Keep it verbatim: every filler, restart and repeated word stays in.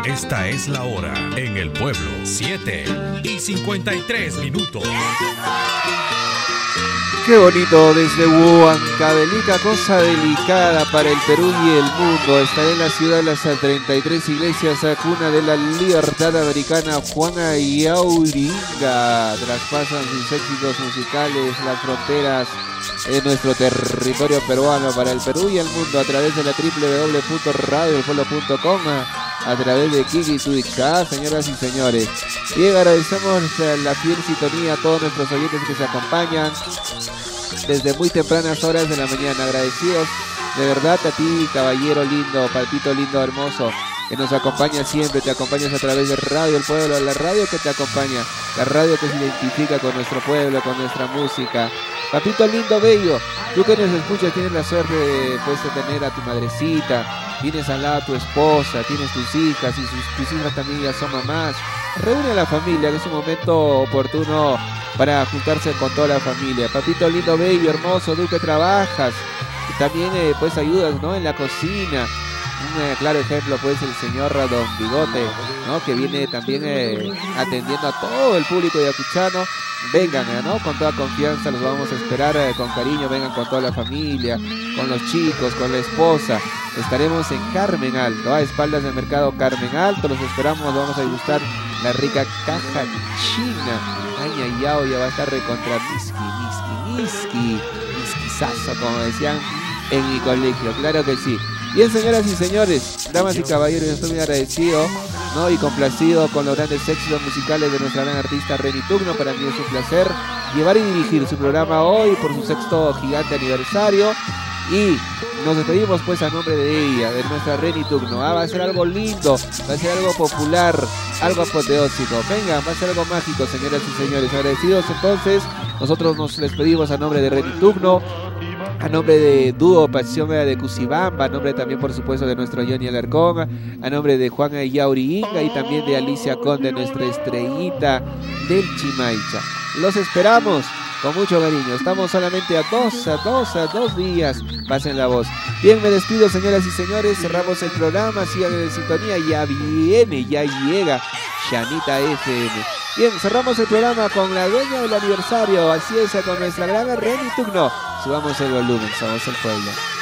Esta es la hora en el pueblo, siete y cincuenta y tres minutos. Qué bonito desde Huancavelica, cosa delicada para el Perú y el mundo. Estaré en la ciudad de las treinta y tres iglesias, cuna de la libertad americana. Juana Yauringa traspasan sus éxitos musicales, las fronteras de nuestro territorio peruano para el Perú y el mundo a través de la doble u doble u doble u punto radio el pueblo punto com, a través de Kiki Twitch, ¿ah? Señoras y señores. Y agradecemos la fiel sintonía a todos nuestros oyentes que se acompañan desde muy tempranas horas de la mañana. Agradecidos de verdad a ti, caballero lindo, palpito lindo, hermoso, que nos acompaña siempre. Te acompañas a través de Radio El Pueblo, la radio que te acompaña, la radio que se identifica con nuestro pueblo, con nuestra música. Papito lindo, bello, tú que nos escuchas tienes la suerte de, pues, de tener a tu madrecita, tienes al lado a tu esposa, tienes tus hijas y sus, tus hijas también ya son mamás. Reúne a la familia, que es un momento oportuno para juntarse con toda la familia. Papito lindo, bello, hermoso, tú que trabajas, y también eh, pues ayudas, ¿no?, en la cocina. Un eh, claro ejemplo pues el señor Don Bigote, ¿no?, que viene también eh, atendiendo a todo el público yacuchano. Vengan, eh, ¿no?, con toda confianza, los vamos a esperar eh, con cariño. Vengan con toda la familia, con los chicos, con la esposa. Estaremos en Carmen Alto, a espaldas del mercado Carmen Alto. Los esperamos, los vamos a degustar la rica caja china. Ay, ay, ay, ya va a estar recontra miski, miski, miski, miskizazo, como decían en mi colegio, claro que sí. Bien, señoras y señores, damas y caballeros, estoy muy agradecido, ¿no?, y complacido con los grandes éxitos musicales de nuestra gran artista Reni Tugno. Para mí es un placer llevar y dirigir su programa hoy por su sexto gigante aniversario. Y nos despedimos pues a nombre de ella, de nuestra Reni Tugno. Ah, va a ser algo lindo, va a ser algo popular, algo apoteósico. Venga, va a ser algo mágico, señoras y señores. Agradecidos entonces, nosotros nos despedimos a nombre de Reni Tugno, a nombre de Dúo Pasión de Cusibamba, a nombre también por supuesto de nuestro Johnny Alarcón, a nombre de Juan Yauringa y también de Alicia Conde, nuestra estrellita del Chimaicha. Los esperamos con mucho cariño. Estamos solamente a dos, a dos, a dos días. Pasen la voz. Bien, me despido, señoras y señores. Cerramos el programa. Sigan en sintonía. Ya viene, ya llega Shanita F M. Bien, cerramos el programa con la dueña del aniversario. Así es, con nuestra gran Reni Tugno. Subamos el volumen. Somos el pueblo.